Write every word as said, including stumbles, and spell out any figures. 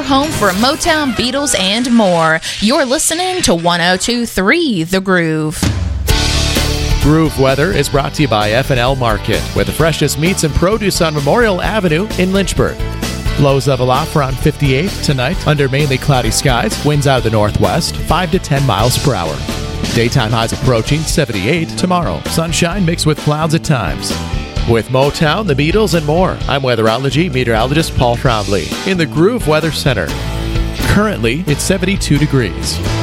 your home for Motown, Beatles, and more. You're listening to one oh two point three The Groove. Groove Weather is brought to you by F and L Market, with the freshest meats and produce on Memorial Avenue in Lynchburg. Lows level off around fifty-eight tonight under mainly cloudy skies. Winds out of the northwest, five to ten miles per hour. Daytime highs approaching seventy-eight tomorrow. Sunshine mixed with clouds at times. With Motown, the Beatles, and more, I'm weatherology meteorologist Paul Trombley in the Groove Weather Center. Currently, it's seventy-two degrees.